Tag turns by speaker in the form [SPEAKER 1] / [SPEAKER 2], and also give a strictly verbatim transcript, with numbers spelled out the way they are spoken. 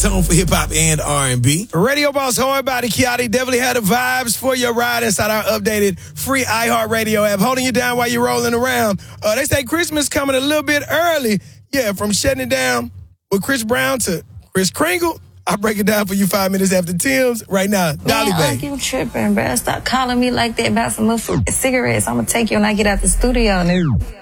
[SPEAKER 1] Tone for hip-hop and R and B. Radio Boss Hard Body Kiati definitely had the vibes for your ride inside our updated free iHeartRadio app. Holding you down while you're rolling around. Uh, they say Christmas coming a little bit early. Yeah, from shutting it down with Chris Brown to Chris Kringle. I'll break it down for you five minutes after Tim's. Right now, Dolly
[SPEAKER 2] Man,
[SPEAKER 1] Bay.
[SPEAKER 2] you tripping, bro. Stop calling me like that about some motherfucking cigarettes. I'm going to take you when I get out the studio, nigga.